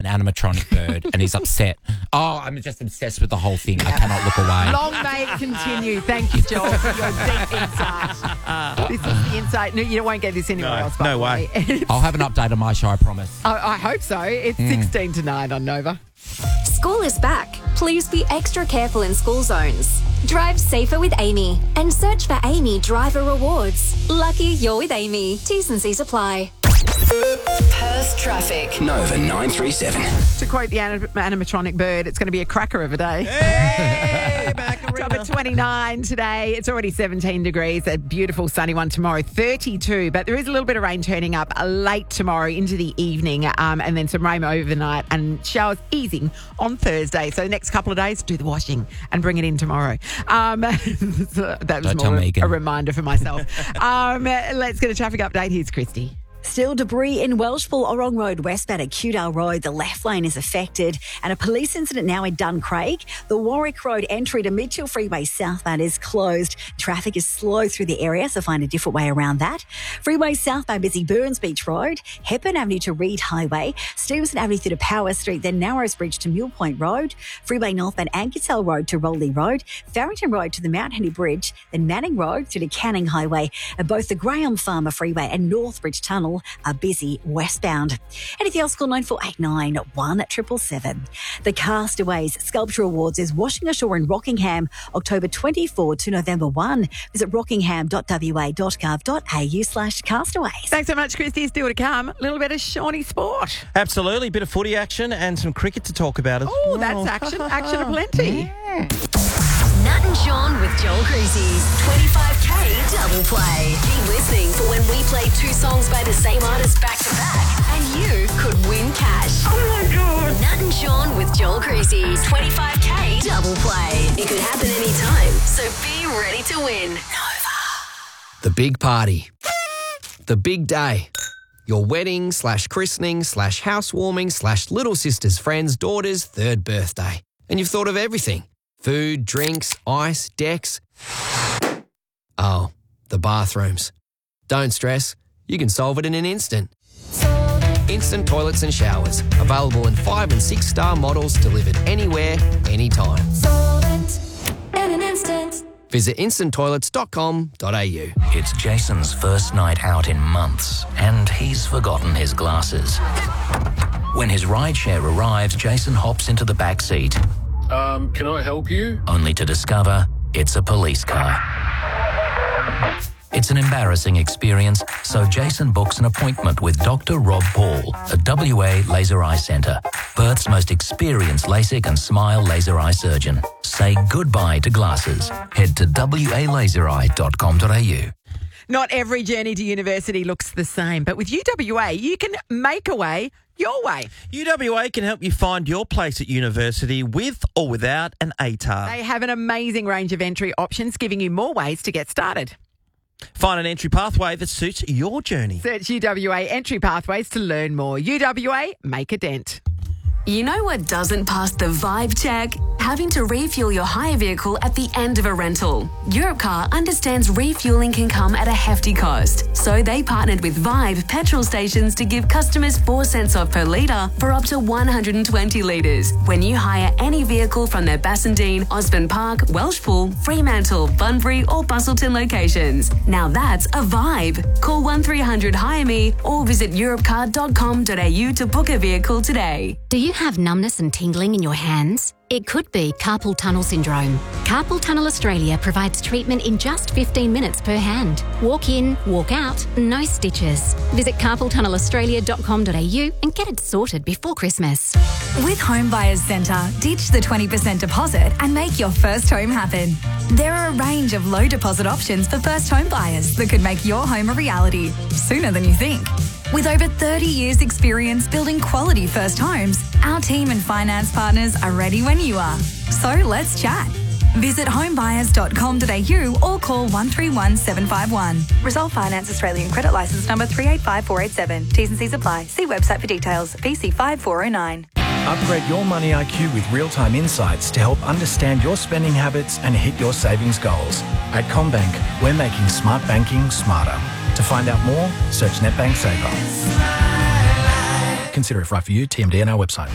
animatronic bird and he's upset. Oh, I'm just obsessed with the whole thing. I cannot look away. Long may it continue. Thank you, Joel, for your deep insight. This is the insight. No, you won't get this anywhere else. No way. I'll have an update on my show, I promise. I hope so. It's 16 to 9 on Nova. School is back. Please be extra careful in school zones. Drive safer with Amy and search for Amy Driver Rewards. Lucky you're with Amy. T's and C's apply. Perth traffic. Nova 937. To quote the animatronic bird, it's going to be a cracker of a day. Hey, Top at 29 today. It's already 17 degrees. A beautiful sunny one tomorrow, 32. But there is a little bit of rain turning up late tomorrow into the evening, and then some rain overnight and showers easing on Thursday. So the next couple of days, do the washing and bring it in tomorrow. So that was more a reminder for myself. Let's get a traffic update. Here's Christy. Still debris in Welshpool, Orong Road westbound at Cudale Road. The left lane is affected. And a police incident now in Duncraig. The Warwick Road entry to Mitchell Freeway southbound is closed. Traffic is slow through the area, so find a different way around that. Freeway southbound busy Burns Beach Road, Hepburn Avenue to Reed Highway, Stevenson Avenue through to Power Street, then Narrows Bridge to Mule Point Road, Freeway northbound Ankersell Road to Rowley Road, Farrington Road to the Mount Henry Bridge, then Manning Road through to Canning Highway, and both the Graham Farmer Freeway and Northbridge Tunnel are busy westbound. Anything else, call 9489 1777. The Castaways Sculpture Awards is washing ashore in Rockingham, October 24 to November 1. Visit rockingham.wa.gov.au/castaways. Thanks so much, Christy. Still to come, a little bit of Shawnee sport. Absolutely. Bit of footy action and some cricket to talk about as Oh, well. that's action. Action aplenty. Nat and Sean with Joel Creasy's 25K double play. Keep listening for when we play two songs by the same artist back to back, and you could win cash. Oh my God. Nat and Sean with Joel Creasy's 25K double play. It could happen anytime, so be ready to win. Nova. The big party. The big day. Your wedding / christening / housewarming / little sister's friend's daughter's 3rd birthday. And you've thought of everything. Food, drinks, ice, decks. Oh, the bathrooms. Don't stress. You can solve it in an instant. Instant toilets and showers. Available in 5- and 6-star models delivered anywhere, anytime. In an instant. Visit instanttoilets.com.au. It's Jason's first night out in months, and he's forgotten his glasses. When his rideshare arrives, Jason hops into the back seat. Can I help you? Only to discover it's a police car. It's an embarrassing experience, so Jason books an appointment with Dr. Rob Paul at WA Laser Eye Centre, Perth's most experienced LASIK and SMILE laser eye surgeon. Say goodbye to glasses. Head to walazereye.com.au. Not every journey to university looks the same, but with UWA, you can make a way your way. UWA can help you find your place at university with or without an ATAR. They have an amazing range of entry options, giving you more ways to get started. Find an entry pathway that suits your journey. Search UWA Entry Pathways to learn more. UWA, make a dent. You know what doesn't pass the vibe check? Having to refuel your hire vehicle at the end of a rental. Europcar understands refueling can come at a hefty cost, so they partnered with Vibe petrol stations to give customers 4 cents off per litre for up to 120 litres when you hire any vehicle from their Bassendean, Osborne Park, Welshpool, Fremantle, Bunbury or Bustleton locations. Now that's a vibe. Call 1300 Hire Me or visit europcar.com.au to book a vehicle today. Do you have numbness and tingling in your hands? It could be carpal tunnel syndrome. Carpal Tunnel Australia provides treatment in just 15 minutes per hand. Walk in, walk out, no stitches. Visit carpaltunnelaustralia.com.au and get it sorted before Christmas. With Home Buyers Centre, ditch the 20% deposit and make your first home happen. There are a range of low deposit options for first home buyers that could make your home a reality sooner than you think. With over 30 years' experience building quality first homes, our team and finance partners are ready when you are. So let's chat. Visit homebuyers.com.au or call 131 751. Resolve Finance Australian Credit Licence number 385487. T's and C's apply. See website for details. VC 5409. Upgrade your money IQ with real-time insights to help understand your spending habits and hit your savings goals. At CommBank, we're making smart banking smarter. To find out more, search NetBank Saver. Consider if right for you, TMD on our website.